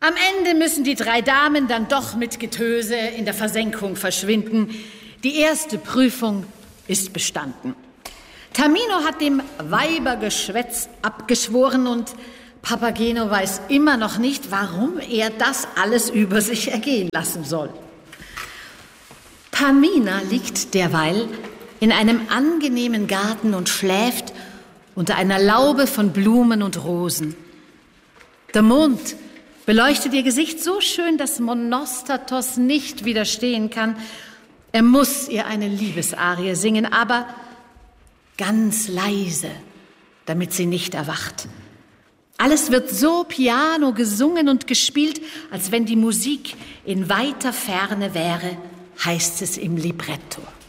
Am Ende müssen die 3 Damen dann doch mit Getöse in der Versenkung verschwinden. Die erste Prüfung ist bestanden. Tamino hat dem Weibergeschwätz abgeschworen und Papageno weiß immer noch nicht, warum er das alles über sich ergehen lassen soll. Pamina liegt derweil in einem angenehmen Garten und schläft unter einer Laube von Blumen und Rosen. Der Mond beleuchtet ihr Gesicht so schön, dass Monostatos nicht widerstehen kann. Er muss ihr eine Liebesarie singen, aber ganz leise, damit sie nicht erwacht. Alles wird so piano gesungen und gespielt, als wenn die Musik in weiter Ferne wäre, heißt es im Libretto.